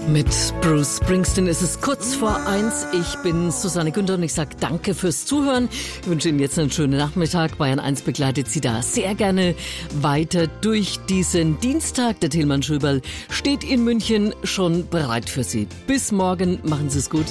Mit Bruce Springsteen ist es kurz vor 1. Ich bin Susanne Günther und ich sage danke fürs Zuhören. Ich wünsche Ihnen jetzt einen schönen Nachmittag. Bayern 1 begleitet Sie da sehr gerne weiter durch diesen Dienstag. Der Tilman Schöberl steht in München schon bereit für Sie. Bis morgen, machen Sie es gut.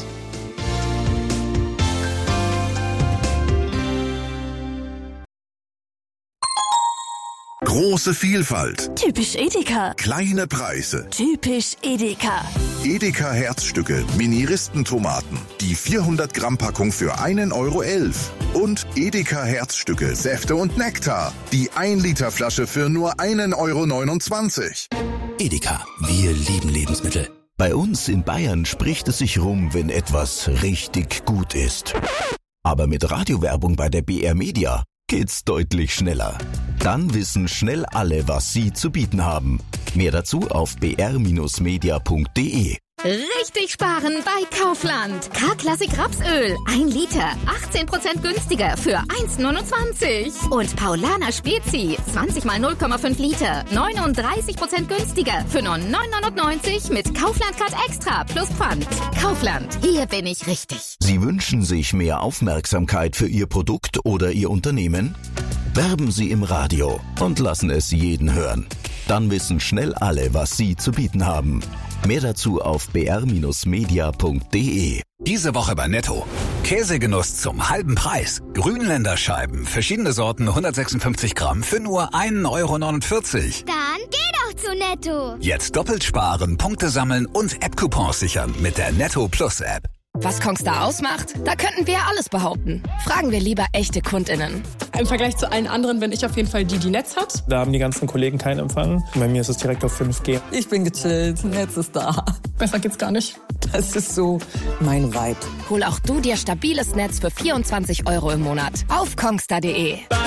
Große Vielfalt. Typisch Edeka. Kleine Preise. Typisch Edeka. Edeka Herzstücke Mini-Ristentomaten. Die 400 Gramm Packung für 1,11 €. Und Edeka Herzstücke Säfte und Nektar. Die 1 Liter Flasche für nur 1,29 €. Edeka, wir lieben Lebensmittel. Bei uns in Bayern spricht es sich rum, wenn etwas richtig gut ist. Aber mit Radiowerbung bei der BR Media geht's deutlich schneller. Dann wissen schnell alle, was sie zu bieten haben. Mehr dazu auf br-media.de. Richtig sparen bei Kaufland. K-Klassik Rapsöl. 1 Liter. 18% günstiger für 1,29 €. Und Paulaner Spezi. 20 mal 0,5 Liter. 39% günstiger für nur 9,99 € mit Kaufland Card Extra plus Pfand. Kaufland. Hier bin ich richtig. Sie wünschen sich mehr Aufmerksamkeit für Ihr Produkt oder Ihr Unternehmen? Werben Sie im Radio und lassen es jeden hören. Dann wissen schnell alle, was Sie zu bieten haben. Mehr dazu auf br-media.de. Diese Woche bei Netto. Käsegenuss zum halben Preis. Grünländer Scheiben, verschiedene Sorten, 156 Gramm für nur 1,49 €. Dann geh doch zu Netto. Jetzt doppelt sparen, Punkte sammeln und App-Coupons sichern mit der Netto Plus App. Was Kongstar ausmacht? Da könnten wir ja alles behaupten. Fragen wir lieber echte KundInnen. Im Vergleich zu allen anderen bin ich auf jeden Fall die Netz hat. Da haben die ganzen Kollegen keinen Empfang. Bei mir ist es direkt auf 5G. Ich bin gechillt, Netz ist da. Besser geht's gar nicht. Das ist so mein Vibe. Hol auch du dir stabiles Netz für 24 € im Monat auf kongstar.de.